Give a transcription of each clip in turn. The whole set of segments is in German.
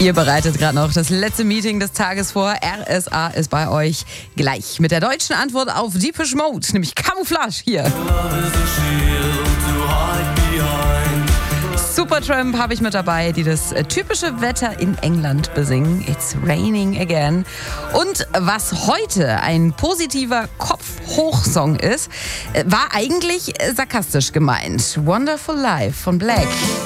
Ihr bereitet gerade noch das letzte Meeting des Tages vor. RSA ist bei euch gleich mit der deutschen Antwort auf Depeche Mode, nämlich Camouflage hier. Supertramp habe ich mit dabei, die das typische Wetter in England besingen. It's raining again. Und was heute ein positiver Kopf-Hoch-Song ist, war eigentlich sarkastisch gemeint. Wonderful Life von Black.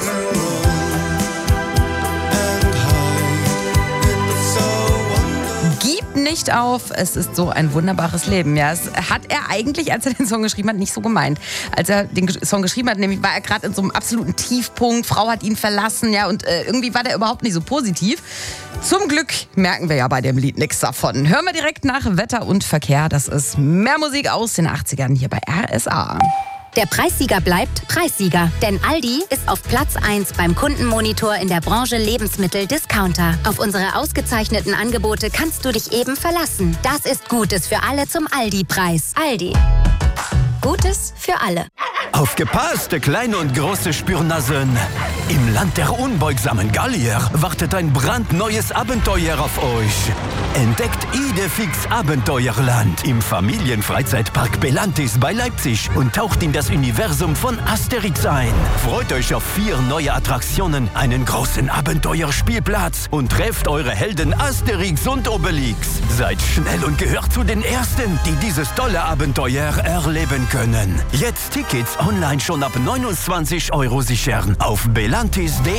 Nicht auf, es ist so ein wunderbares Leben. Ja, das hat er eigentlich, als er den Song geschrieben hat, nicht so gemeint. Als er den Song geschrieben hat, nämlich war er gerade in so einem absoluten Tiefpunkt, Frau hat ihn verlassen, ja, und irgendwie war der überhaupt nicht so positiv. Zum Glück merken wir ja bei dem Lied nichts davon. Hören wir direkt nach Wetter und Verkehr. Das ist mehr Musik aus den 80ern hier bei RSA. Der Preissieger bleibt Preissieger, denn Aldi ist auf Platz 1 beim Kundenmonitor in der Branche Lebensmittel-Discounter. Auf unsere ausgezeichneten Angebote kannst du dich eben verlassen. Das ist Gutes für alle zum Aldi-Preis. Aldi. Gutes für alle. Aufgepasst, kleine und große Spürnasen. Im Land der unbeugsamen Gallier wartet ein brandneues Abenteuer auf euch. Entdeckt Idefix Abenteuerland im Familienfreizeitpark Belantis bei Leipzig und taucht in das Universum von Asterix ein. Freut euch auf 4 neue Attraktionen, einen großen Abenteuerspielplatz und trefft eure Helden Asterix und Obelix. Seid schnell und gehört zu den Ersten, die dieses tolle Abenteuer erleben können. Jetzt Tickets online schon ab 29 € sichern auf belantis.de.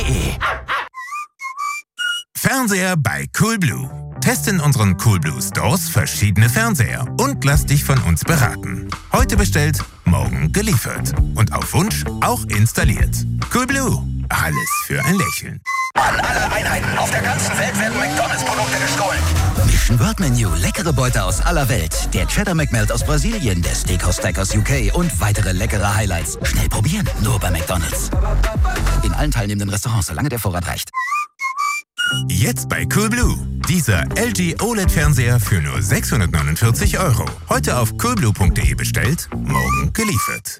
Fernseher bei Coolblue. Teste in unseren Coolblue Stores verschiedene Fernseher und lass dich von uns beraten. Heute bestellt, morgen geliefert. Und auf Wunsch auch installiert. Coolblue. Alles für ein Lächeln. An alle Einheiten auf der ganzen Welt werden McDonalds-Produkte gestohlen. Mission World Menu, leckere Beute aus aller Welt. Der Cheddar McMelt aus Brasilien, der Steakhouse Stack aus UK und weitere leckere Highlights. Schnell probieren, nur bei McDonalds. In allen teilnehmenden Restaurants, solange der Vorrat reicht. Jetzt bei Coolblue. Dieser LG OLED-Fernseher für nur 649 €. Heute auf coolblue.de bestellt, morgen geliefert.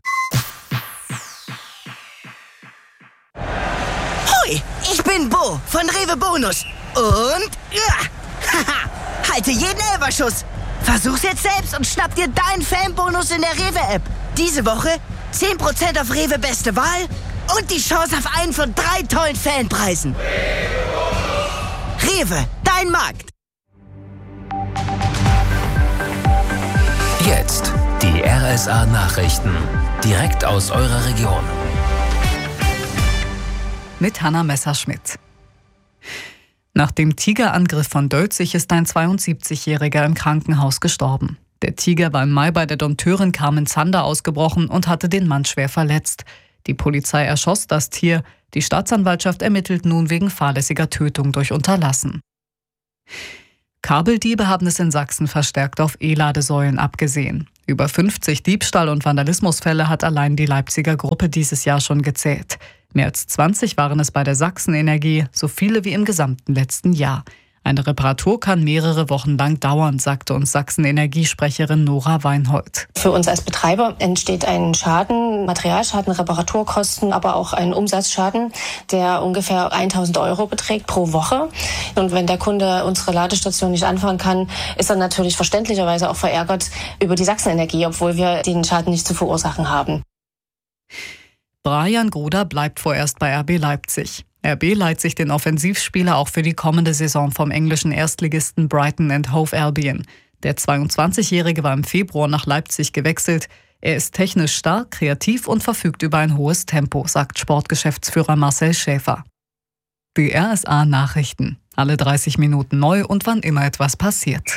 Hoi, ich bin Bo von Rewe Bonus. Und haha, halte jeden Elferschuss. Versuch's jetzt selbst und schnapp dir deinen Fanbonus in der Rewe-App. Diese Woche 10% auf Rewe Beste Wahl und die Chance auf einen von 3 tollen Fanpreisen. Rewe, dein Markt. Jetzt die RSA Nachrichten. Direkt aus eurer Region. Mit Hanna Messerschmidt. Nach dem Tigerangriff von Dölzig ist ein 72-Jähriger im Krankenhaus gestorben. Der Tiger war im Mai bei der Dompteurin Carmen Zander ausgebrochen und hatte den Mann schwer verletzt. Die Polizei erschoss das Tier. Die Staatsanwaltschaft ermittelt nun wegen fahrlässiger Tötung durch Unterlassen. Kabeldiebe haben es in Sachsen verstärkt auf E-Ladesäulen abgesehen. Über 50 Diebstahl- und Vandalismusfälle hat allein die Leipziger Gruppe dieses Jahr schon gezählt. Mehr als 20 waren es bei der Sachsen-Energie, so viele wie im gesamten letzten Jahr. Eine Reparatur kann mehrere Wochen lang dauern, sagte uns Sachsen-Energie-Sprecherin Nora Weinhold. Für uns als Betreiber entsteht ein Schaden, Materialschaden, Reparaturkosten, aber auch ein Umsatzschaden, der ungefähr 1.000 € beträgt pro Woche. Und wenn der Kunde unsere Ladestation nicht anfahren kann, ist er natürlich verständlicherweise auch verärgert über die Sachsen-Energie, obwohl wir den Schaden nicht zu verursachen haben. Brian Gruder bleibt vorerst bei RB Leipzig. RB leiht sich den Offensivspieler auch für die kommende Saison vom englischen Erstligisten Brighton and Hove Albion. Der 22-Jährige war im Februar nach Leipzig gewechselt. Er ist technisch stark, kreativ und verfügt über ein hohes Tempo, sagt Sportgeschäftsführer Marcel Schäfer. Die RSA Nachrichten. Alle 30 Minuten neu und wann immer etwas passiert.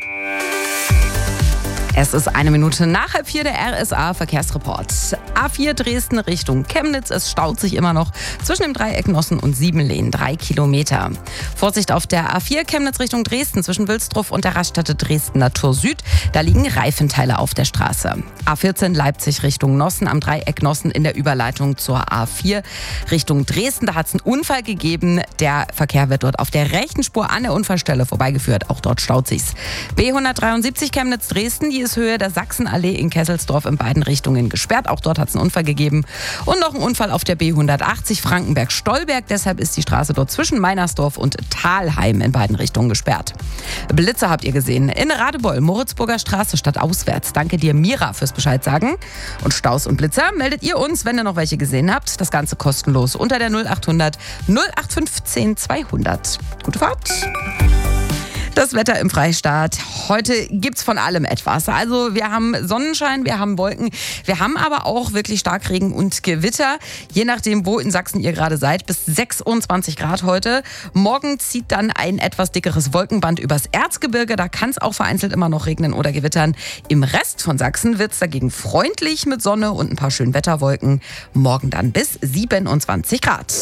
Es ist 1 Minute nach 3:30 der RSA Verkehrsreport. A4 Dresden Richtung Chemnitz. Es staut sich immer noch zwischen dem Dreieck Nossen und Siebenlehn 3 Kilometer. Vorsicht auf der A4 Chemnitz Richtung Dresden zwischen Wilsdruff und der Raststätte Dresden Natur Süd. Da liegen Reifenteile auf der Straße. A14 Leipzig Richtung Nossen am Dreieck Nossen in der Überleitung zur A4 Richtung Dresden. Da hat es einen Unfall gegeben. Der Verkehr wird dort auf der rechten Spur an der Unfallstelle vorbeigeführt. Auch dort staut sich's. B173 Chemnitz Dresden, die ist bis Höhe der Sachsenallee in Kesselsdorf in beiden Richtungen gesperrt. Auch dort hat es einen Unfall gegeben. Und noch ein Unfall auf der B180 Frankenberg-Stolberg. Deshalb ist die Straße dort zwischen Meinersdorf und Thalheim in beiden Richtungen gesperrt. Blitze habt ihr gesehen. In Radebeul, Moritzburger Straße statt auswärts. Danke dir, Mira, fürs Bescheid sagen. Und Staus und Blitzer meldet ihr uns, wenn ihr noch welche gesehen habt. Das Ganze kostenlos unter der 0800 0815 200. Gute Fahrt. Das Wetter im Freistaat. Heute gibt's von allem etwas. Also wir haben Sonnenschein, wir haben Wolken, wir haben aber auch wirklich Starkregen und Gewitter. Je nachdem, wo in Sachsen ihr gerade seid, bis 26 Grad heute. Morgen zieht dann ein etwas dickeres Wolkenband übers Erzgebirge. Da kann es auch vereinzelt immer noch regnen oder gewittern. Im Rest von Sachsen wird's dagegen freundlich mit Sonne und ein paar schönen Wetterwolken. Morgen dann bis 27 Grad.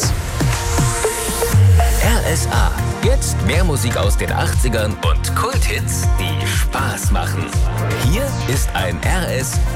RSA. Jetzt mehr Musik aus den 80ern und Kulthits, die Spaß machen. Hier ist ein RSA